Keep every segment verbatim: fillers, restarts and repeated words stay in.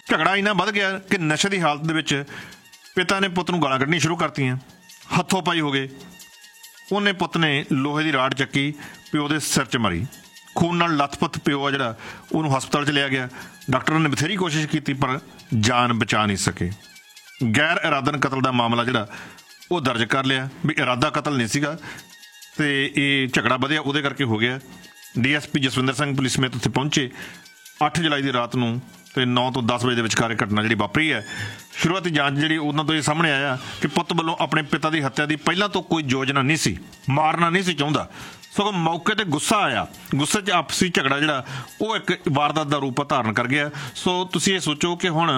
ਝਗੜਾ ਇੰਨਾ ਵੱਧ ਗਿਆ ਕਿ ਨਸ਼ੇ ਦੀ ਹਾਲਤ ਦੇ ਵਿੱਚ ਪਿਤਾ ਨੇ ਪੁੱਤ ਨੂੰ ਗਾਲਾਂ ਕੱਢਣੀਆਂ ਸ਼ੁਰੂ ਕਰਤੀਆਂ, ਹੱਥੋਂ ਪਾਈ ਹੋ ਗਏ। ਉਹਨੇ ਪੁੱਤ ਨੇ ਲੋਹੇ ਦੀ ਰਾੜ ਚੱਕੀ, ਪਿਓ ਦੇ ਸਿਰ 'ਚ ਮਾਰੀ। ਖੂਨ ਨਾਲ ਲੱਥ-ਪੱਥ ਪਿਓ ਆ ਜਿਹੜਾ ਉਹਨੂੰ ਹਸਪਤਾਲ 'ਚ ਲਿਆ ਗਿਆ। ਡਾਕਟਰਾਂ ਨੇ ਬਥੇਰੀ ਕੋਸ਼ਿਸ਼ ਕੀਤੀ ਪਰ ਜਾਨ ਬਚਾ ਨਹੀਂ ਸਕੇ। ਗੈਰ ਇਰਾਦਨ ਕਤਲ ਦਾ ਮਾਮਲਾ ਜਿਹੜਾ ਉਹ ਦਰਜ ਕਰ ਲਿਆ ਵੀ ਇਰਾਦਾ ਕਤਲ ਨਹੀਂ ਸੀਗਾ ਅਤੇ ਇਹ ਝਗੜਾ ਵਧਿਆ ਉਹਦੇ ਕਰਕੇ ਹੋ ਗਿਆ। D S P Jaswinder Singh police ਸਮੇਤ ਉੱਥੇ ਪਹੁੰਚੇ। ਅੱਠ ਜੁਲਾਈ ਦੀ ਰਾਤ ਨੂੰ ਅਤੇ ਨੌ ਤੋਂ ਦਸ ਵਜੇ ਦੇ ਵਿਚਕਾਰ ਇਹ ਘਟਨਾ ਜਿਹੜੀ ਵਾਪਰੀ ਹੈ। ਸ਼ੁਰੂਆਤੀ ਜਾਂਚ ਜਿਹੜੀ ਉਹਨਾਂ ਤੋਂ ਇਹ ਸਾਹਮਣੇ ਆਇਆ ਕਿ ਪੁੱਤ ਵੱਲੋਂ ਆਪਣੇ ਪਿਤਾ ਦੀ ਹੱਤਿਆ ਦੀ ਪਹਿਲਾਂ ਤੋਂ ਕੋਈ ਯੋਜਨਾ ਨਹੀਂ ਸੀ, ਮਾਰਨਾ ਨਹੀਂ ਸੀ ਚਾਹੁੰਦਾ, ਸਗੋਂ ਮੌਕੇ 'ਤੇ ਗੁੱਸਾ ਆਇਆ। ਗੁੱਸੇ 'ਚ ਆਪਸੀ ਝਗੜਾ ਜਿਹੜਾ ਉਹ ਇੱਕ ਵਾਰਦਾਤ ਦਾ ਰੂਪ ਧਾਰਨ ਕਰ ਗਿਆ। ਸੋ ਤੁਸੀਂ ਇਹ ਸੋਚੋ ਕਿ ਹੁਣ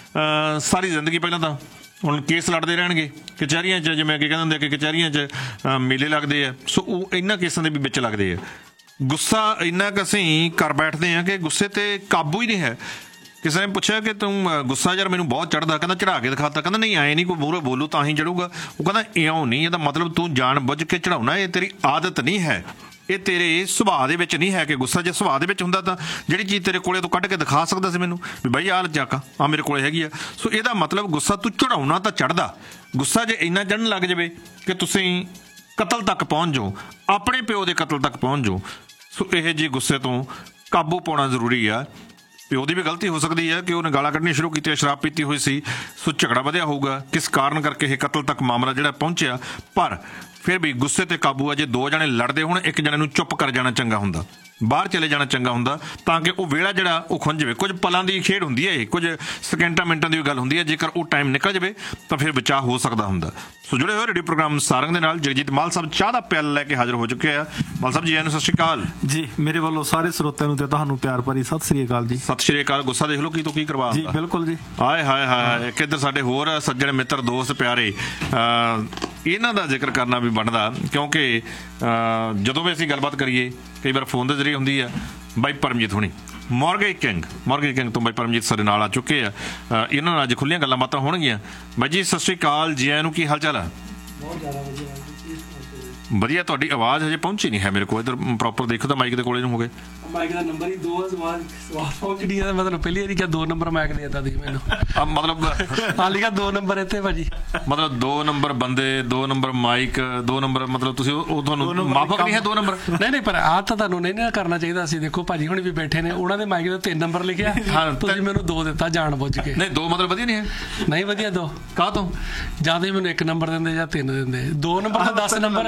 ਸਾਰੀ ਜ਼ਿੰਦਗੀ ਪਹਿਲਾਂ ਤਾਂ ਹੁਣ ਕੇਸ ਲੜਦੇ ਰਹਿਣਗੇ ਕਚਹਿਰੀਆਂ 'ਚ, ਜਿਵੇਂ ਅੱਗੇ ਕਹਿੰਦੇ ਹੁੰਦੇ ਕਿ ਕਚਹਿਰੀਆਂ 'ਚ ਮੇਲੇ ਲੱਗਦੇ ਆ, ਸੋ ਉਹ ਇਹਨਾਂ ਕੇਸਾਂ ਦੇ ਵੀ ਵਿੱਚ ਲੱਗਦੇ ਆ। ਗੁੱਸਾ ਇੰਨਾ ਕੁ ਅਸੀਂ ਕਰ ਬੈਠਦੇ ਹਾਂ ਕਿ ਗੁੱਸੇ 'ਤੇ ਕਾਬੂ ਹੀ ਨਹੀਂ ਹੈ। ਕਿਸੇ ਨੇ ਪੁੱਛਿਆ ਕਿ ਤੂੰ ਗੁੱਸਾ ਯਾਰ ਮੈਨੂੰ ਬਹੁਤ ਚੜ੍ਹਦਾ, ਕਹਿੰਦਾ ਚੜ੍ਹਾ ਕੇ ਦਿਖਾਤਾ, ਕਹਿੰਦਾ ਨਹੀਂ ਐਂ ਨਹੀਂ ਕੋਈ ਮੂਹਰੇ ਬੋਲੂ ਤਾਂ ਹੀ ਚੜੂਗਾ। ਉਹ ਕਹਿੰਦਾ ਇਉਂ ਨਹੀਂ, ਇਹਦਾ ਮਤਲਬ ਤੂੰ ਜਾਣ ਬੁੱਝ ਕੇ ਚੜਾਉਣਾ, ਇਹ ਤੇਰੀ ਆਦਤ ਨਹੀਂ ਹੈ, ਇਹ ਤੇਰੇ ਸੁਭਾਅ ਦੇ ਵਿੱਚ ਨਹੀਂ ਹੈ ਕਿ ਗੁੱਸਾ। ਜੇ ਸੁਭਾਅ ਦੇ ਵਿੱਚ ਹੁੰਦਾ ਤਾਂ ਜਿਹੜੀ ਚੀਜ਼ ਤੇਰੇ ਕੋਲੇ ਤੋਂ ਕੱਢ ਕੇ ਦਿਖਾ ਸਕਦਾ ਸੀ ਮੈਨੂੰ ਵੀ ਬਾਈ ਆਹ ਜਾਕਾ ਆ ਮੇਰੇ ਕੋਲੇ ਹੈਗੀ ਆ। ਸੋ ਇਹਦਾ ਮਤਲਬ ਗੁੱਸਾ ਤੂੰ ਚੜਾਉਣਾ ਤਾਂ ਚੜ੍ਹਦਾ। ਗੁੱਸਾ ਜੇ ਇੰਨਾ ਚੜ੍ਹਨ ਲੱਗ ਜਾਵੇ ਕਿ ਤੁਸੀਂ ਕਤਲ ਤੱਕ ਪਹੁੰਚ ਜਾਓ, ਆਪਣੇ ਪਿਓ ਦੇ ਕਤਲ ਤੱਕ ਪਹੁੰਚ ਜਾਓ। ਸੋ ਇਹ ਜਿਹੇ ਗੁੱਸੇ ਤੋਂ ਕਾਬੂ ਪਾਉਣਾ ਜ਼ਰੂਰੀ ਆ। ਪਿਓ ਦੀ ਵੀ ਗਲਤੀ ਹੋ ਸਕਦੀ ਹੈ ਕਿ ਉਹਨੇ ਗਾਲਾਂ ਕੱਢਣੀਆਂ ਸ਼ੁਰੂ ਕੀਤੀਆਂ, ਸ਼ਰਾਬ ਪੀਤੀ ਹੋਈ ਸੀ, ਸੋ ਝਗੜਾ ਵਧਿਆ ਹੋਊਗਾ, ਕਿਸ ਕਾਰਨ ਕਰਕੇ ਇਹ ਕਤਲ ਤੱਕ ਮਾਮਲਾ ਜਿਹੜਾ ਪਹੁੰਚਿਆ। ਪਰ ਫਿਰ ਵੀ ਗੁੱਸੇ 'ਤੇ ਕਾਬੂ ਆ। ਜੇ ਦੋ ਜਣੇ ਲੜਦੇ ਹੋਣ, ਇੱਕ ਜਣੇ ਨੂੰ ਚੁੱਪ ਕਰ ਜਾਣਾ ਚੰਗਾ ਹੁੰਦਾ, ਬਾਹਰ ਚਲੇ ਜਾਣਾ ਚੰਗਾ ਹੁੰਦਾ, ਤਾਂ ਕਿ ਉਹ ਵੇਲਾ ਜਿਹੜਾ ਉਹ ਖੁੰਝ ਜਾਵੇ। ਕੁਝ ਪਲਾਂ ਦੀ ਖੇਡ ਹੁੰਦੀ ਹੈ, ਇਹ ਕੁਝ ਸਕਿੰਟਾਂ ਮਿੰਟਾਂ ਦੀ ਵੀ ਗੱਲ ਹੁੰਦੀ ਹੈ। ਜੇਕਰ ਉਹ ਟਾਈਮ ਨਿਕਲ ਜਾਵੇ ਤਾਂ ਫਿਰ ਬਚਾਅ ਹੋ ਸਕਦਾ ਹੁੰਦਾ। ਸੋ ਜੁੜੇ ਹੋਏ ਰੇਡੀਓ ਪ੍ਰੋਗਰਾਮ ਸਾਰੰਗ ਦੇ ਨਾਲ ਜਗਜੀਤ ਮਾਲ ਸਾਹਿਬ ਚਾਹ ਦਾ ਪਿਆਲਾ ਲੈ ਕੇ ਹਾਜ਼ਰ ਹੋ ਚੁੱਕੇ ਆ। ਮਾਲ ਸਾਹਿਬ ਜੀ ਆਇਆਂ ਨੂੰ ਸਤਿ ਸ਼੍ਰੀ ਅਕਾਲ ਜੀ। ਮੇਰੇ ਵੱਲੋਂ ਸਾਰੇ ਸਰੋਤਿਆਂ ਨੂੰ ਤੇ ਤੁਹਾਨੂੰ ਪਿਆਰ ਭਰੀ ਸਤਿ ਸ਼੍ਰੀ ਅਕਾਲ ਜੀ। ਸਤਿ ਸ਼੍ਰੀ ਅਕਾਲ। ਗੁੱਸਾ ਦੇਖ ਲਓ ਕੀ ਤੋਂ ਕੀ ਕਰਵਾ ਜੀ। ਬਿਲਕੁਲ ਜੀ। ਹਾਏ ਹਾਏ ਹਾਏ। ਇੱਕ ਇੱਧਰ ਸਾਡੇ ਹੋਰ ਸੱਜਣ ਮਿੱਤਰ ਦੋਸਤ ਪਿਆਰੇ, ਇਹਨਾਂ ਦਾ ਜ਼ਿਕਰ ਕਰਨਾ ਵੀ ਬਣਦਾ, ਕਿਉਂਕਿ ਜਦੋਂ ਵੀ ਅਸੀਂ ਗੱਲਬਾਤ ਕਰੀਏ ਕਈ ਵਾਰ ਫੋਨ ਦੇ ਜ਼ਰੀਏ ਹੁੰਦੀ ਆ। ਬਾਈ ਪਰਮਜੀਤ ਹੋਣੀ ਮੌਰਗੇਜ ਕਿੰਗ ਮੌਰਗੇਜ ਕਿੰਗ ਤੋਂ ਬਾਈ ਪਰਮਜੀਤ ਸਾਡੇ ਨਾਲ ਆ ਚੁੱਕੇ ਆ। ਇਹਨਾਂ ਨਾਲ ਅੱਜ ਖੁੱਲ੍ਹੀਆਂ ਗੱਲਾਂ ਬਾਤਾਂ ਹੋਣਗੀਆਂ। ਬਾਈ ਜੀ ਸਤਿ ਸ਼੍ਰੀ ਅਕਾਲ ਜੀ, ਆਇਆਂ ਨੂੰ। ਕੀ ਹਾਲ ਚਾਲ ਆ? ਬਹੁਤ ਜ਼ਿਆਦਾ ਵਧੀਆ ਵਧੀਆ। ਤੁਹਾਡੀ ਆਵਾਜ਼ ਹਜੇ ਪਹੁੰਚੀ ਨਹੀਂ ਹੈ ਮੇਰੇ ਕੋਲ। ਇੱਧਰ ਪ੍ਰੋਪਰ ਦੇਖੋ ਤਾਂ ਮਾਈਕ ਦੇ ਕੋਲੇ ਨੂੰ ਹੋ ਗਏ। ਮਾਈਕ ਦਾ ਨੰਬਰ ਹੀ ਦੋ ਸਵਾਲ ਸਵਾਲ ਪਹੁੰਚਣੀ ਹੈ, ਮਤਲਬ ਪਹਿਲੀ ਵਾਰੀ ਕਿਹਾ ਦੋ ਨੰਬਰ ਮਾਈਕ ਦੇਤਾ ਤੁਸੀਂ ਮੈਨੂੰ। ਮਤਲਬ ਹਾਲੀ ਕਾ ਦੋ ਨੰਬਰ ਇੱਥੇ ਭਾਜੀ, ਮਤਲਬ ਦੋ ਨੰਬਰ ਬੰਦੇ, ਦੋ ਨੰਬਰ ਮਾਈਕ, ਦੋ ਨੰਬਰ ਮਤਲਬ ਤੁਸੀਂ ਉਹ ਤੁਹਾਨੂੰ ਮਾਫਕ ਨਹੀਂ ਹੈ ਦੋ ਨੰਬਰ? ਨਹੀਂ ਨਹੀਂ, ਪਰ ਆਹ ਤਾਂ ਤੁਹਾਨੂੰ ਨਹੀਂ ਨਾ ਕਰਨਾ ਚਾਹੀਦਾ ਸੀ। ਦੇਖੋ ਭਾਜੀ ਹੁਣ ਵੀ ਬੈਠੇ ਨੇ, ਉਹਨਾਂ ਦੇ ਮਾਈਕ ਦੇ ਤਿੰਨ ਨੰਬਰ ਲਿਖਿਆ, ਤੁਸੀਂ ਮੈਨੂੰ ਦੋ ਦਿੱਤਾ ਜਾਣ ਬੁੱਝ ਕੇ। ਨਹੀਂ ਦੋ ਮਤਲਬ ਵਧੀਆ ਨਹੀਂ ਹੈ? ਨਹੀਂ ਵਧੀਆ। ਦੋ ਕਾਹ ਤੋਂ? ਜਾਂ ਤਾਂ ਮੈਨੂੰ ਇੱਕ ਨੰਬਰ ਦਿੰਦੇ ਜਾਂ ਤਿੰਨ ਦਿੰਦੇ। ਦੋ ਨੰਬਰ ਤਾਂ ਦਸ ਨੰਬਰ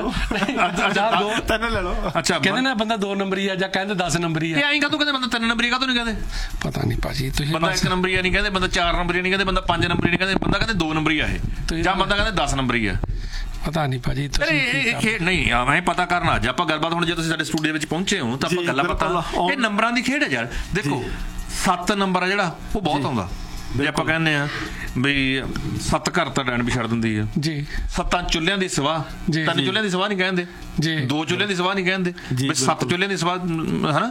ਦੋ ਤਿੰਨ ਲੈ ਲਓ। ਅੱਛਾ, ਕਹਿੰਦੇ ਨਾ ਬੰਦਾ ਦੋ ਨੰਬਰੀ ਆ ਜਾਂ ਕਹਿੰਦੇ ਦਸ ਨੰਬਰੀ ਆ। ਐਂ ਕਾਹਤੋਂ ਕਹਿੰਦੇ ਬੰਦਾ ਤਿੰਨ ਨੰਬਰੀ, ਕਾਹਤੋਂ ਨਹੀਂ ਕਹਿੰਦੇ? ਪਤਾ ਨਹੀਂ ਭਾਜੀ। ਤੁਸੀਂ ਬੰਦਾ ਇੱਕ ਨੰਬਰੀ ਨਹੀਂ ਕਹਿੰਦੇ, ਬੰਦਾ ਚਾਰ ਨੰਬਰੀ ਨਹੀਂ ਕਹਿੰਦੇ, ਬੰਦਾ ਪੰਜ ਨੰਬਰੀ ਨਹੀਂ ਕਹਿੰਦੇ, ਬੰਦਾ ਕਹਿੰਦੇ ਦੋ ਨੰਬਰੀ ਆ ਇਹ, ਜਾਂ ਬੰਦਾ ਕਹਿੰਦੇ ਦਸ ਨੰਬਰੀ ਆ। ਪਤਾ ਨਹੀਂ ਭਾਜੀ। ਖੇਡ ਨਹੀਂ ਮੈਂ ਪਤਾ ਕਰਨਾ ਅੱਜ ਆਪਾਂ ਗੱਲਬਾਤ। ਹੁਣ ਜੇ ਤੁਸੀਂ ਸਾਡੇ ਸਟੂਡੀਓ ਵਿੱਚ ਪਹੁੰਚੇ ਹੋ ਤਾਂ ਆਪਾਂ ਗੱਲਾਂ ਬਾਤਾਂ, ਇਹ ਨੰਬਰਾਂ ਦੀ ਖੇਡ ਹੈ ਯਾਰ। ਦੇਖੋ ਸੱਤ ਨੰਬਰ ਆ ਜਿਹੜਾ ਉਹ ਬਹੁਤ ਆਉਂਦਾ। ਜੇ ਆਪਾਂ ਕਹਿੰਦੇ ਆ ਬਈ ਸੱਤ ਘਰ ਤਾਂ ਡੈਣ ਵੀ ਛੱਡ ਦਿੰਦੀ ਆ ਜੀ, ਸੱਤਾਂ ਚੁੱਲ੍ਹਿਆਂ ਦੀ ਸਵਾਹ, ਤਿੰਨ ਚੁੱਲ੍ਹਿਆਂ ਦੀ ਸਵਾਹ ਨਹੀਂ ਕਹਿੰਦੇ ਜੀ, ਦੋ ਚੁੱਲ੍ਹਿਆਂ ਦੀ ਸਵਾਹ ਨਹੀਂ ਕਹਿੰਦੇ, ਬਈ ਸੱਤ ਚੁੱਲ੍ਹਿਆਂ ਦੀ ਸਵਾਹ ਹਨਾ,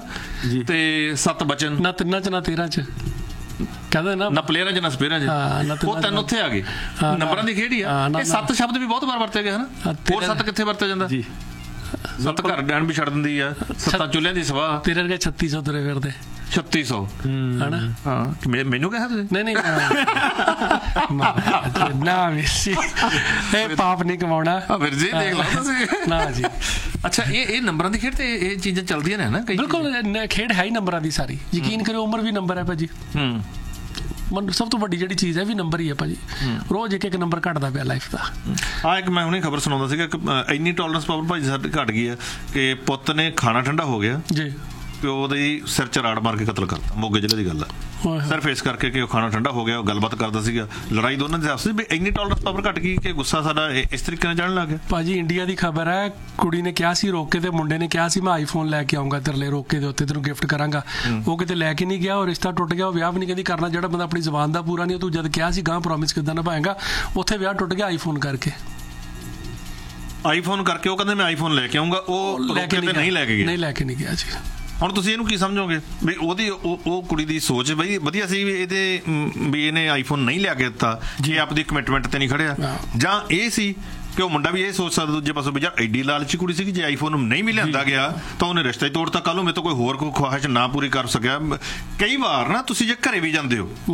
ਤੇ ਸੱਤ ਬਚਨ ਨਾ ਤਿੰਨਾਂ ਚ ਨਾ ਤੇਰਾਂ ਚ ਕਹਿੰਦੇ ਨਾ, ਨਾ ਪਲੇਅਰਾਂ ਚ ਨਾ ਸਪੇਅਰਾਂ ਚ, ਉਹ ਤਿੰਨ ਉੱਥੇ ਆ ਗਏ। ਨੰਬਰਾਂ ਦੀ ਖੇਡ ਹੀ ਆ। ਇਹ ਸੱਤ ਸ਼ਬਦ ਵੀ ਬਹੁਤ ਵਾਰ ਵਰਤੇ ਗਏ ਹਨਾ। ਹੋਰ ਸੱਤ ਕਿੱਥੇ ਵਰਤਿਆ ਜਾਂਦਾ? ਸੱਤ ਘਰ ਡੈਣ ਵੀ ਛੱਡ ਦਿੰਦੀ ਆ, ਸੱਤਾਂ ਚੁੱਲ੍ਹਿਆਂ ਦੀ ਸਵਾਹ। ਤੇਰੇ ਵਰਗੇ ਛੱਤੀ ਸੌ ਤੁਰੇ ਫਿਰਦੇ, ਛੱਤੀ ਸੌ ਹਨਾ। ਹਾਂ ਮੈਨੂੰ ਕਿਹਾ ਤੁਸੀਂ? ਨਹੀਂ ਨਹੀਂ ਨਾ ਵੀਰ, ਇਹ ਪਾਪ ਨਹੀਂ ਕਮਾਉਣਾ ਵੀਰ ਜੀ, ਦੇਖ ਲਓ ਤੁਸੀਂ ਨਾ ਜੀ। ਅੱਛਾ, ਇਹ ਇਹ ਨੰਬਰਾਂ ਦੀ ਖੇਡ ਤੇ ਇਹ ਚੀਜ਼ਾਂ ਚੱਲਦੀਆਂ ਨੇ ਨਾ ਕਈ। ਬਿਲਕੁਲ ਖੇਡ ਹੈ ਹੀ ਨੰਬਰਾਂ ਦੀ ਸਾਰੀ। ਯਕੀਨ ਕਰਿਓ ਉਮਰ ਵੀ ਨੰਬਰ ਹੈ ਭਾਜੀ। ਹੂੰ, ਸਭ ਤੋਂ ਵੱਡੀ ਜਿਹੜੀ ਚੀਜ਼ ਹੈ ਵੀ ਨੰਬਰ ਹੀ ਹੈ ਭਾਜੀ। ਰੋਜ਼ ਇੱਕ ਇੱਕ ਨੰਬਰ ਘਟਦਾ ਪਿਆ ਲਾਈਫ ਦਾ। ਆਹ ਇੱਕ ਮੈਂ ਹੁਣੇ ਖਬਰ ਸੁਣਾਉਂਦਾ ਸੀਗਾ ਕਿ ਇੰਨੀ ਟੋਲਰੈਂਸ ਪਾਵਰ ਭਾਜੀ ਸਾਡੇ ਘਟ ਗਈ ਹੈ ਕਿ ਪੁੱਤ ਨੇ ਖਾਣਾ ਠੰਡਾ ਹੋ ਗਿਆ ਜੀ, ਪਿਓ ਦੇ ਸਿਰ 'ਚ ਰਾੜ ਮਾਰ ਕੇ ਕਤਲ ਕਰਤਾ। ਮੋਗੇ ਜ਼ਿਲ੍ਹੇ ਦੀ ਗੱਲ ਆ। ਸਿਰਫ ਇਸ ਕਰਕੇ ਕਿ ਉਹ ਖਾਣਾ ਠੰਡਾ ਹੋ ਗਿਆ, ਉਹ ਗੱਲਬਾਤ ਕਰਦਾ ਸੀਗਾ, ਲੜਾਈ ਦੋਨਾਂ ਦੇ ਆਪਸ ਵਿੱਚ। ਇੰਨੀ ਟੋਲਰੈਂਸ ਪਾਵਰ ਘਟ ਗਈ ਕਿ ਗੁੱਸਾ ਸਾਡਾ ਇਸ ਤਰੀਕੇ ਨਾਲ ਚੜ੍ਹਨ ਲੱਗ ਗਿਆ। ਭਾਜੀ ਇੰਡੀਆ ਦੀ ਖਬਰ ਹੈ, ਕੁੜੀ ਨੇ ਕਿਹਾ ਸੀ ਰੋਕ ਕੇ, ਤੇ ਮੁੰਡੇ ਨੇ ਕਿਹਾ ਸੀ ਮੈਂ ਆਈਫੋਨ ਲੈ ਕੇ ਆਊਂਗਾ ਤੇਰੇ ਲਈ, ਰੋਕੇ ਦੇ ਉੱਤੇ ਤੈਨੂੰ ਗਿਫਟ ਕਰਾਂਗਾ। ਉਹ ਕਿਤੇ ਲੈ ਕੇ ਨਹੀਂ ਗਿਆ, ਉਹ ਰਿਸ਼ਤਾ ਟੁੱਟ ਗਿਆ। ਉਹ ਵਿਆਹ ਵੀ ਨਹੀਂ ਕਹਿੰਦੀ ਕਰਨਾ। ਜਿਹੜਾ ਬੰਦਾ ਆਪਣੀ ਜ਼ਬਾਨ ਦਾ ਪੂਰਾ ਨਹੀਂ, ਤੂੰ ਜਦ ਕਿਹਾ ਸੀ ਗਾਂ ਪ੍ਰੋਮਿਸ ਕਿੱਦਾਂ ਨਿਭਾਏਗਾ, ਉੱਥੇ ਵਿਆਹ ਟੁੱਟ ਗਿਆ ਆਈਫੋਨ ਕਰਕੇ। ਆਈਫੋਨ ਕਰਕੇ ਉਹ ਕਹਿੰਦੇ ਮੈਂ ਆਈਫੋਨ ਲੈ ਕੇ ਆਊਂਗਾ, ਉਹ ਲੈ ਕੇ ਨਹੀਂ ਲੈ ਕੇ ਗਿਆ, ਨਹੀਂ ਲੈ ਕੇ ਨਹੀਂ ਗਿਆ ਜੀ। ਹੁਣ ਤੁਸੀਂ ਇਹਨੂੰ ਕੀ ਸਮਝੋਗੇ ਵੀ ਉਹਦੀ ਉਹ ਕੁੜੀ ਦੀ ਸੋਚ ਬਈ ਵਧੀਆ ਸੀ ਵੀ ਇਹਦੇ ਵੀ ਇਹਨੇ ਆਈਫੋਨ ਨਹੀਂ ਲਿਆ ਕੇ ਦਿੱਤਾ ਜੇ ਆਪਦੀ ਕਮਿਟਮੈਂਟ ਤੇ ਨਹੀਂ ਖੜਿਆ, ਜਾਂ ਇਹ ਸੀ ਕਿ ਉਹ ਮੁੰਡਾ ਵੀ ਇਹ ਸੋਚ ਸਕਦਾ ਦੂਜੇ ਪਾਸੋਂ ਵੀ ਯਾਰ ਐਡੀ ਲਾਲਚੀ ਕੁੜੀ ਸੀ ਕਿ ਜੇ ਆਈਫੋਨ ਨਹੀਂ ਵੀ ਲਿਆਂਦਾ ਗਿਆ ਤਾਂ ਉਹਨੇ ਰਿਸ਼ਤਾ ਹੀ ਤੋੜਤਾ, ਕੱਲ੍ਹ ਨੂੰ ਮੇਰੇ ਤੋਂ ਕੋਈ ਹੋਰ ਕੋਈ ਖਵਾਹਿਸ਼ ਨਾ ਪੂਰੀ ਕਰ ਸਕਿਆ। ਕਈ ਵਾਰ ਨਾ ਤੁਸੀਂ ਜੇ ਘਰੇ ਵੀ ਜਾਂਦੇ ਹੋ